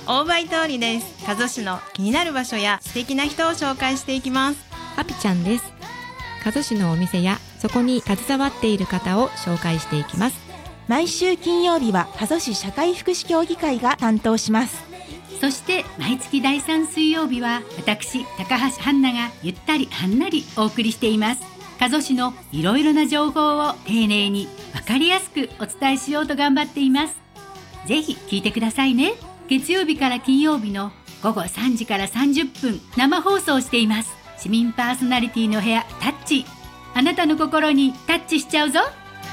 大場井通りです。加須市の気になる場所や素敵な人を紹介していきます。 ハピちゃんです。加須市のお店やそこに携わっている方を紹介していきます。 毎週金曜日は加須市社会福祉協議会が担当します。 そして毎月第3水曜日は私高橋はんながゆったりはんなりお送りしています。加須市のいろいろな情報を丁寧に分かりやすくお伝えしようと頑張っています。ぜひ聞いてくださいね。月曜日から金曜日の午後3時から30分生放送しています。市民パーソナリティの部屋タッチ、あなたの心にタッチしちゃうぞ。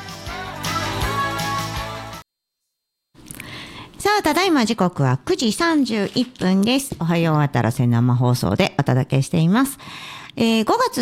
さあ、ただいま時刻は9時31分です。おはようあたらせ生放送でお届けしています。5月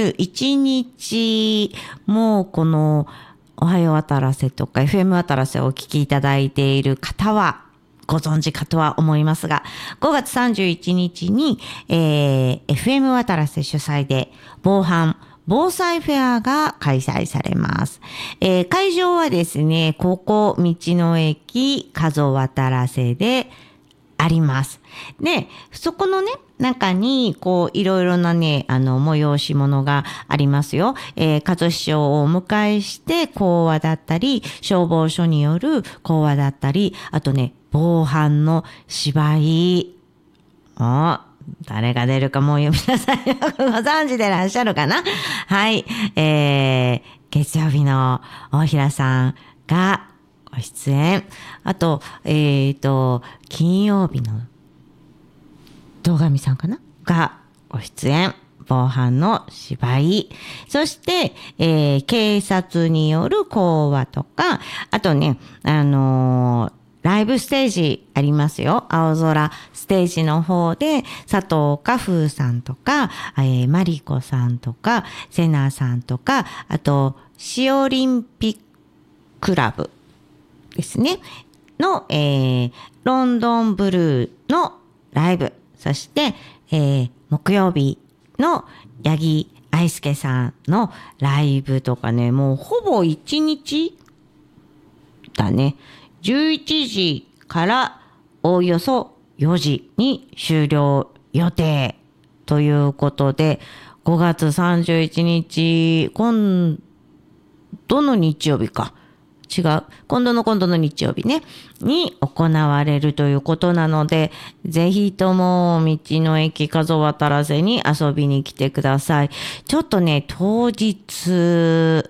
31日、もうこのおはようあたらせとか FM あたらせをお聞きいただいている方はご存知かとは思いますが、5月31日に、FM あたらせ主催で防災フェアが開催されます。会場はですね、ここ道の駅加須渡良瀬であります。で、そこのね、中に、こう、いろいろなね、催し物がありますよ。加須市長をお迎えして、講話だったり、消防署による講話だったり、あとね、防犯の芝居。誰が出るかもう皆さんご存知でいらっしゃるかな。はい。月曜日の大平さんがご出演。あと、金曜日の堂上さんかながご出演。防犯の芝居。そして、警察による講話とか、あとね、ライブステージありますよ。青空ステージの方で、佐藤花風さんとか、マリコさんとか、セナさんとか、あと、シオリンピックラブですね。の、ロンドンブルーのライブ。そして、木曜日の八木愛介さんのライブとかね、もうほぼ1日だね。11時からおおよそ4時に終了予定ということで、5月31日、今度の日曜日か。違う。今度の日曜日ね。に行われるということなので、ぜひとも道の駅加須渡良瀬に遊びに来てください。ちょっとね、当日、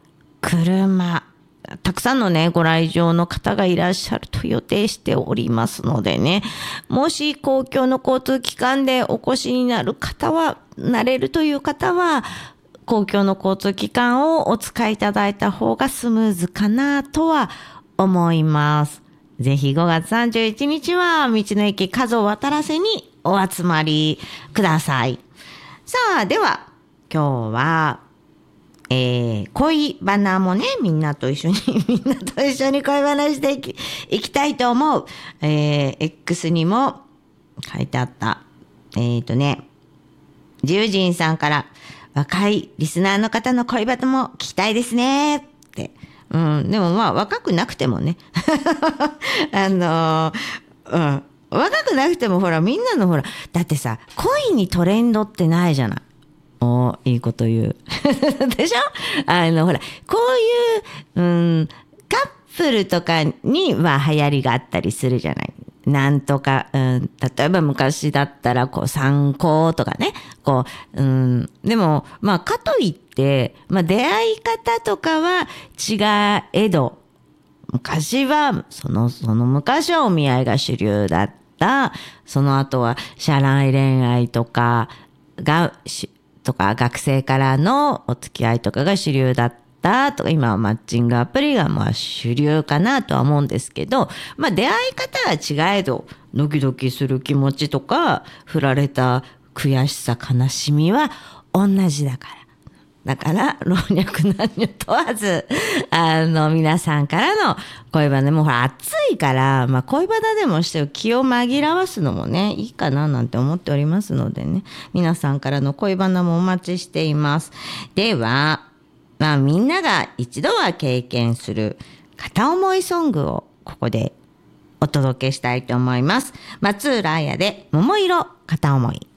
たくさんのね、ご来場の方がいらっしゃると予定しておりますのでね、もし公共の交通機関でお越しになれるという方は、公共の交通機関をお使いいただいた方がスムーズかなとは思います。ぜひ5月31日は道の駅加須渡良瀬にお集まりください。さあ、では今日は恋バナもね、みんなと一緒に恋話していきたいと思う。X にも書いてあった。ジュージンさんから、若いリスナーの方の恋バナも聞きたいですねって。でもまあ若くなくてもね。若くなくてもほら、みんなのほら、だってさ、恋にトレンドってないじゃない。いいこと言う。でしょ？ほら、こういう、カップルとかには流行りがあったりするじゃない。なんとか、例えば昔だったら、参考とかね。でも、まあ、かといって、まあ、出会い方とかは違えど、昔は、その昔はお見合いが主流だった。その後は、社内恋愛とか学生からのお付き合いとかが主流だったとか、今はマッチングアプリがまあ主流かなとは思うんですけど、まあ出会い方は違えど、ドキドキする気持ちとか、振られた悔しさ、悲しみは同じだから。だから、老若男女問わず、皆さんからの恋バナもほら暑いから、まあ恋バナでもして気を紛らわすのもね、いいかななんて思っておりますのでね、皆さんからの恋バナもお待ちしています。では、まあみんなが一度は経験する片思いソングをここでおお届けしたいと思います。松浦綾で桃色片思い。